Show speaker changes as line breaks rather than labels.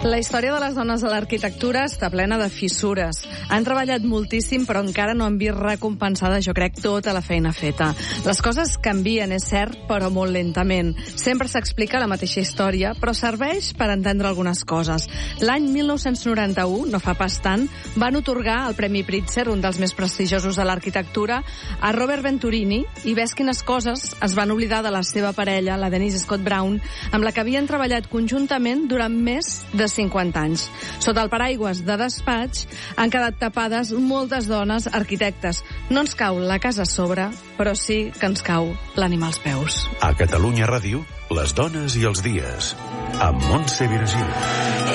La història de les dones a l'arquitectura està plena de fissures. Han treballat moltíssim, però encara no han vist recompensada, jo crec, tota la feina feta. Les coses canvien, és cert, però molt lentament. Sempre s'explica la mateixa història, però serveix per entendre algunes coses. L'any 1991, no fa pas tant, van otorgar el Premi Pritzker, un dels més prestigiosos de l'arquitectura, a Robert Venturini, i ves quines coses es van oblidar de la seva parella, la Denise Scott Brown, amb la que havien treballat conjuntament durant més de 50 anys. Sota el paraigües de despatx han quedat tapades moltes dones arquitectes. No ens cau la casa a sobre, però sí que ens cau l'ànima als peus.
A Catalunya Ràdio, les dones i els dies, amb Montse Virgili.